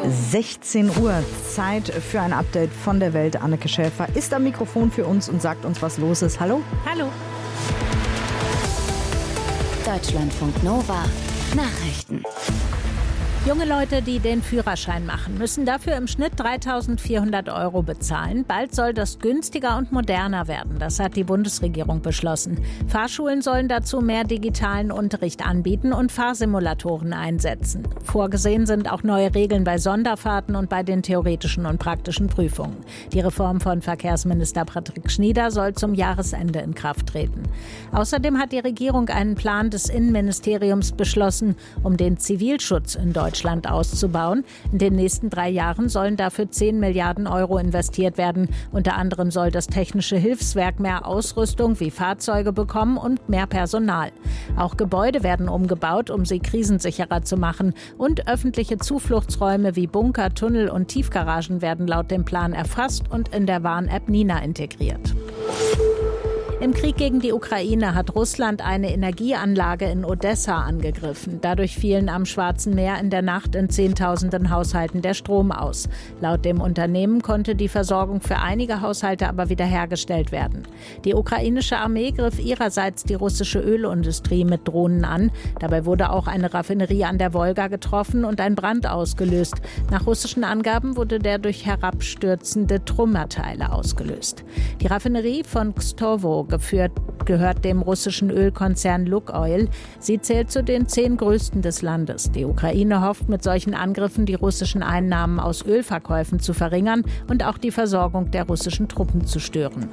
16 Uhr, Zeit für ein Update von der Welt. Anneke Schäfer ist am Mikrofon für uns und sagt uns, was los ist. Hallo? Hallo. Deutschlandfunk Nova Nachrichten. Junge Leute, die den Führerschein machen, müssen dafür im Schnitt 3.400 € bezahlen. Bald soll das günstiger und moderner werden. Das hat die Bundesregierung beschlossen. Fahrschulen sollen dazu mehr digitalen Unterricht anbieten und Fahrsimulatoren einsetzen. Vorgesehen sind auch neue Regeln bei Sonderfahrten und bei den theoretischen und praktischen Prüfungen. Die Reform von Verkehrsminister Patrick Schnieder soll zum Jahresende in Kraft treten. Außerdem hat die Regierung einen Plan des Innenministeriums beschlossen, um den Zivilschutz in Deutschland auszubauen. In den nächsten 3 Jahren sollen dafür 10 Milliarden € investiert werden. Unter anderem soll das Technische Hilfswerk mehr Ausrüstung wie Fahrzeuge bekommen und mehr Personal. Auch Gebäude werden umgebaut, um sie krisensicherer zu machen. Und öffentliche Zufluchtsräume wie Bunker, Tunnel und Tiefgaragen werden laut dem Plan erfasst und in der Warn-App Nina integriert. Im Krieg gegen die Ukraine hat Russland eine Energieanlage in Odessa angegriffen. Dadurch fielen am Schwarzen Meer in der Nacht in Zehntausenden Haushalten der Strom aus. Laut dem Unternehmen konnte die Versorgung für einige Haushalte aber wiederhergestellt werden. Die ukrainische Armee griff ihrerseits die russische Ölindustrie mit Drohnen an. Dabei wurde auch eine Raffinerie an der Wolga getroffen und ein Brand ausgelöst. Nach russischen Angaben wurde der durch herabstürzende Trümmerteile ausgelöst. Die Raffinerie von Kstovo gehört dem russischen Ölkonzern Lukoil. Sie zählt zu den 10 größten des Landes. Die Ukraine hofft mit solchen Angriffen, die russischen Einnahmen aus Ölverkäufen zu verringern und auch die Versorgung der russischen Truppen zu stören.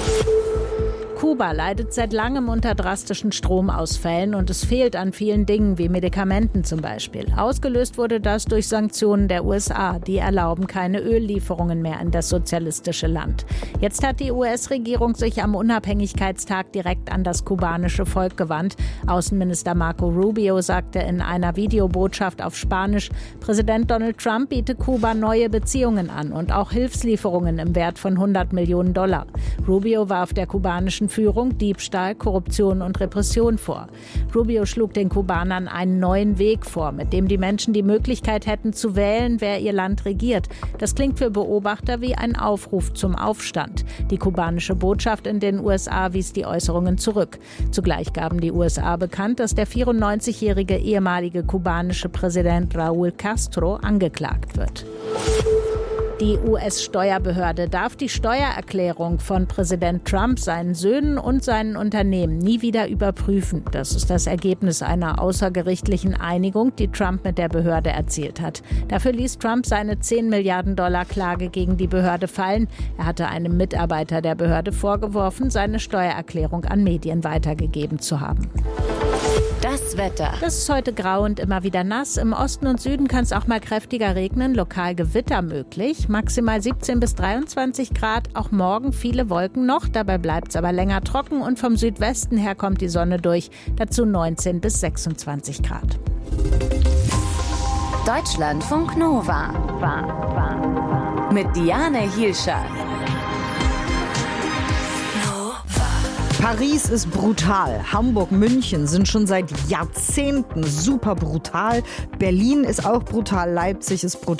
Kuba leidet seit langem unter drastischen Stromausfällen und es fehlt an vielen Dingen wie Medikamenten zum Beispiel. Ausgelöst wurde das durch Sanktionen der USA. Die erlauben keine Öllieferungen mehr in das sozialistische Land. Jetzt hat die US-Regierung sich am Unabhängigkeitstag direkt an das kubanische Volk gewandt. Außenminister Marco Rubio sagte in einer Videobotschaft auf Spanisch, Präsident Donald Trump biete Kuba neue Beziehungen an und auch Hilfslieferungen im Wert von $100 Millionen. Rubio warf der kubanischen Führung Diebstahl, Korruption und Repression vor. Rubio schlug den Kubanern einen neuen Weg vor, mit dem die Menschen die Möglichkeit hätten zu wählen, wer ihr Land regiert. Das klingt für Beobachter wie ein Aufruf zum Aufstand. Die kubanische Botschaft in den USA wies die Äußerungen zurück. Zugleich gaben die USA bekannt, dass der 94-jährige ehemalige kubanische Präsident Raúl Castro angeklagt wird. Die US-Steuerbehörde darf die Steuererklärung von Präsident Trump, seinen Söhnen und seinen Unternehmen nie wieder überprüfen. Das ist das Ergebnis einer außergerichtlichen Einigung, die Trump mit der Behörde erzielt hat. Dafür ließ Trump seine $10 Milliarden Klage gegen die Behörde fallen. Er hatte einem Mitarbeiter der Behörde vorgeworfen, seine Steuererklärung an Medien weitergegeben zu haben. Das Wetter. Das ist heute grau und immer wieder nass. Im Osten und Süden kann es auch mal kräftiger regnen, lokal Gewitter möglich. Maximal 17 bis 23 Grad, auch morgen viele Wolken noch. Dabei bleibt es aber länger trocken und vom Südwesten her kommt die Sonne durch. Dazu 19 bis 26 Grad. Deutschlandfunk Nova. Mit Diane Hielscher. Paris ist brutal. Hamburg, München sind schon seit Jahrzehnten super brutal. Berlin ist auch brutal. Leipzig ist brutal.